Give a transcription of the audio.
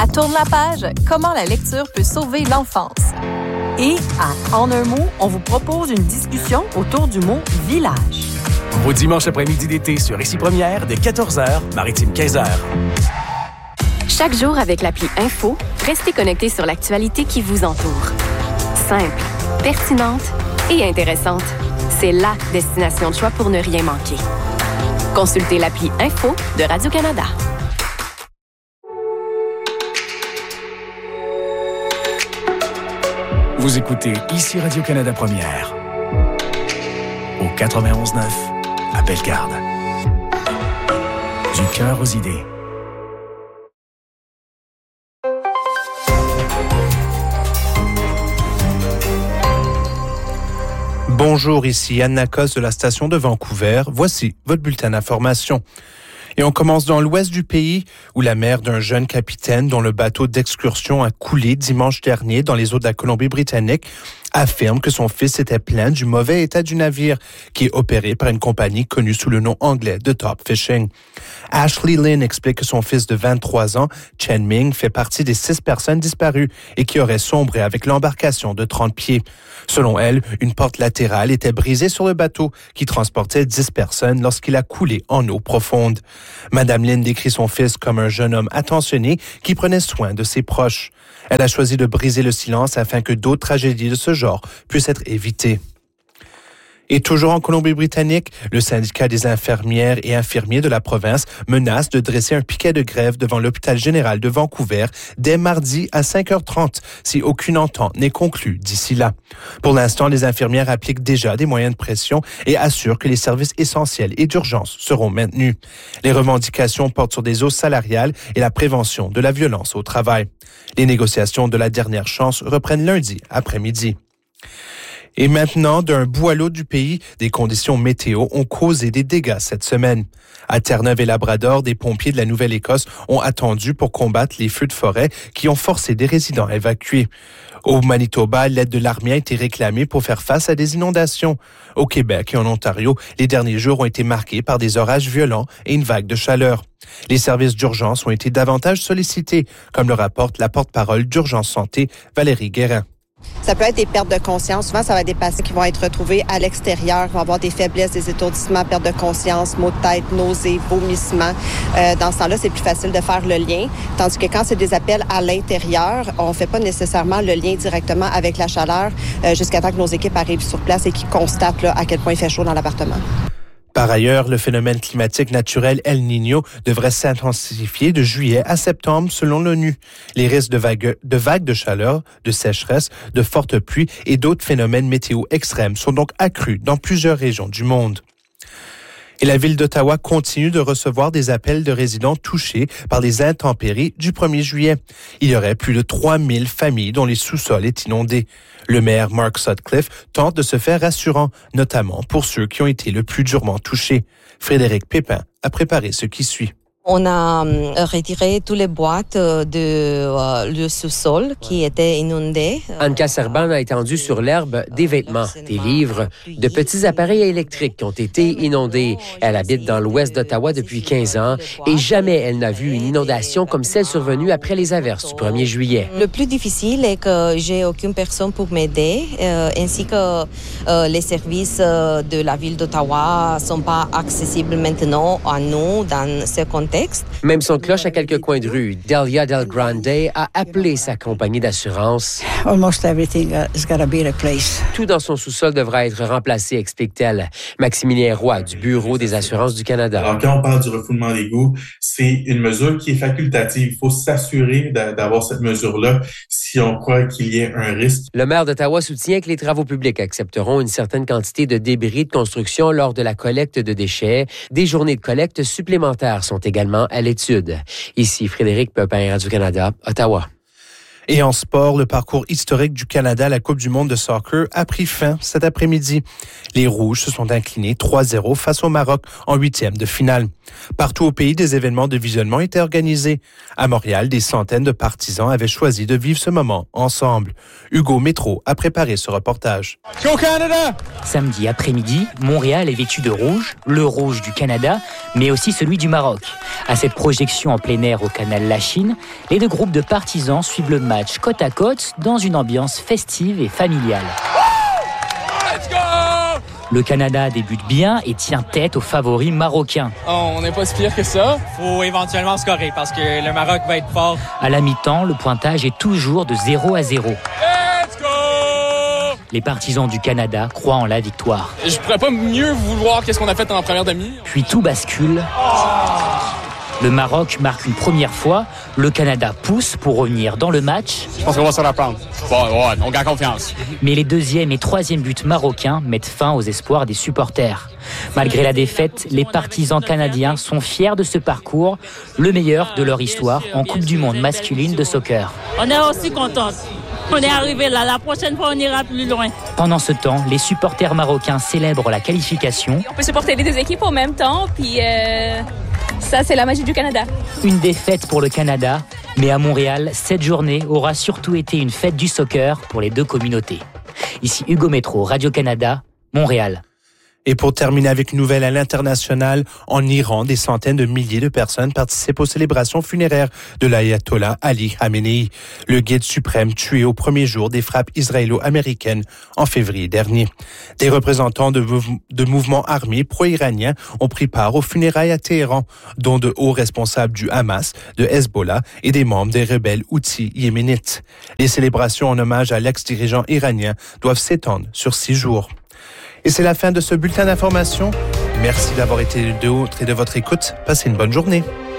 À Tourne la page, comment la lecture peut sauver l'enfance. Et à En un mot, on vous propose une discussion autour du mot « village ». Vos dimanches après-midi d'été sur Ici Première, dès 14h, Maritime 15h. Chaque jour avec l'appli Info, restez connectés sur l'actualité qui vous entoure. Simple, pertinente et intéressante. C'est la destination de choix pour ne rien manquer. Consultez l'appli Info de Radio-Canada. Vous écoutez Ici Radio-Canada Première. Au 91.9, à Bellegarde. Du cœur aux idées. Bonjour, ici Anne Lacoste de la station de Vancouver. Voici votre bulletin d'information. Et on commence dans l'ouest du pays, où la mère d'un jeune capitaine dont le bateau d'excursion a coulé dimanche dernier dans les eaux de la Colombie-Britannique affirme que son fils était plaint du mauvais état du navire, qui est opéré par une compagnie connue sous le nom anglais de Top Fishing. Ashley Lynn explique que son fils de 23 ans, Chen Ming, fait partie des 6 personnes disparues et qui auraient sombré avec l'embarcation de 30 pieds. Selon elle, une porte latérale était brisée sur le bateau qui transportait 10 personnes lorsqu'il a coulé en eau profonde. Madame Lynn décrit son fils comme un jeune homme attentionné qui prenait soin de ses proches. Elle a choisi de briser le silence afin que d'autres tragédies de ce genre puissent être évitées. Et toujours en Colombie-Britannique, le syndicat des infirmières et infirmiers de la province menace de dresser un piquet de grève devant l'hôpital général de Vancouver dès mardi à 5h30 si aucune entente n'est conclue d'ici là. Pour l'instant, les infirmières appliquent déjà des moyens de pression et assurent que les services essentiels et d'urgence seront maintenus. Les revendications portent sur des hausses salariales et la prévention de la violence au travail. Les négociations de la dernière chance reprennent lundi après-midi. Et maintenant, d'un bout à l'autre du pays, des conditions météo ont causé des dégâts cette semaine. À Terre-Neuve et Labrador, des pompiers de la Nouvelle-Écosse ont attendu pour combattre les feux de forêt qui ont forcé des résidents à évacuer. Au Manitoba, l'aide de l'armée a été réclamée pour faire face à des inondations. Au Québec et en Ontario, les derniers jours ont été marqués par des orages violents et une vague de chaleur. Les services d'urgence ont été davantage sollicités, comme le rapporte la porte-parole d'Urgence Santé, Valérie Guérin. Ça peut être des pertes de conscience. Souvent, ça va être des patients qui vont être retrouvés à l'extérieur, vont avoir des faiblesses, des étourdissements, perte de conscience, maux de tête, nausées, vomissements. Dans ce temps-là, c'est plus facile de faire le lien. Tandis que quand c'est des appels à l'intérieur, on ne fait pas nécessairement le lien directement avec la chaleur jusqu'à temps que nos équipes arrivent sur place et qu'ils constatent là, à quel point il fait chaud dans l'appartement. Par ailleurs, le phénomène climatique naturel El Niño devrait s'intensifier de juillet à septembre selon l'ONU. Les risques de vagues de chaleur, de sécheresse, de fortes pluies et d'autres phénomènes météo extrêmes sont donc accrus dans plusieurs régions du monde. Et la ville d'Ottawa continue de recevoir des appels de résidents touchés par les intempéries du 1er juillet. Il y aurait plus de 3000 familles dont les sous-sols est inondés. Le maire Mark Sutcliffe tente de se faire rassurant, notamment pour ceux qui ont été le plus durement touchés. Frédéric Pépin a préparé ce qui suit. On a retiré toutes les boîtes du sous-sol qui étaient inondées. Anka Serban a étendu sur l'herbe des vêtements, des livres, de petits appareils électriques qui ont été inondés. Elle habite dans l'ouest d'Ottawa depuis 15 ans et jamais elle n'a vu une inondation comme celle survenue après les averses du 1er juillet. Le plus difficile est que j'ai aucune personne pour m'aider, ainsi que les services de la ville d'Ottawa ne sont pas accessibles maintenant à nous dans ce contexte. Même son cloche à quelques coins de rue, Delia Del Grande a appelé sa compagnie d'assurance. Almost everything has got to be replaced. Tout dans son sous-sol devra être remplacé, explique-t-elle. Maximilien Roy, du Bureau des assurances du Canada. Alors, quand on parle du refoulement d'égouts, c'est une mesure qui est facultative. Il faut s'assurer d'avoir cette mesure-là si on croit qu'il y ait un risque. Le maire d'Ottawa soutient que les travaux publics accepteront une certaine quantité de débris de construction lors de la collecte de déchets. Des journées de collecte supplémentaires sont également à l'étude. Ici Frédéric Pépin, Radio-Canada, Ottawa. Et en sport, le parcours historique du Canada à la Coupe du monde de soccer a pris fin cet après-midi. Les Rouges se sont inclinés 3-0 face au Maroc en 8e de finale. Partout au pays, des événements de visionnement étaient organisés. À Montréal, des centaines de partisans avaient choisi de vivre ce moment ensemble. Hugo Métro a préparé ce reportage. Go Canada! Samedi après-midi, Montréal est vêtu de rouge, le rouge du Canada, mais aussi celui du Maroc. À cette projection en plein air au canal Lachine, les deux groupes de partisans suivent le match côte à côte dans une ambiance festive et familiale. Let's go! Le Canada débute bien et tient tête aux favoris marocains. On n'est pas si pire que ça. Faut éventuellement scorer parce que le Maroc va être fort. À la mi-temps, le pointage est toujours de 0-0. Let's go! Les partisans du Canada croient en la victoire. Je pourrais pas mieux vouloir qu'est-ce qu'on a fait en première demi. Puis tout bascule. Le Maroc marque une première fois, le Canada pousse pour revenir dans le match. Je pense qu'on va s'en reprendre. Bon, ouais, on gagne confiance. Mais les deuxième et troisième buts marocains mettent fin aux espoirs des supporters. Malgré la défaite, les partisans canadiens sont fiers de ce parcours, le meilleur de leur histoire en Coupe du monde masculine de soccer. On est aussi contents. On est arrivé là. La prochaine fois, on ira plus loin. Pendant ce temps, les supporters marocains célèbrent la qualification. On peut supporter les deux équipes en même temps, puis ça, c'est la magie du Canada. Une défaite pour le Canada, mais à Montréal, cette journée aura surtout été une fête du soccer pour les deux communautés. Ici Hugo Métro, Radio-Canada, Montréal. Et pour terminer avec une nouvelle à l'international, en Iran, des centaines de milliers de personnes participent aux célébrations funéraires de l'ayatollah Ali Khamenei, le guide suprême tué au premier jour des frappes israélo-américaines en février dernier. Des représentants de mouvements armés pro-iraniens ont pris part aux funérailles à Téhéran, dont de hauts responsables du Hamas, de Hezbollah et des membres des rebelles houthis yéménites. Les célébrations en hommage à l'ex-dirigeant iranien doivent s'étendre sur 6 jours. Et c'est la fin de ce bulletin d'information. Merci d'avoir été de votre écoute. Passez une bonne journée.